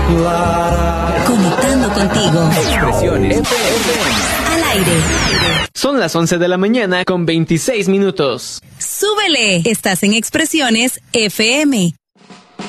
Conectando contigo. Expresiones FM. Al aire. Son las 11 de la mañana con 26 minutos. ¡Súbele! Estás en Expresiones FM.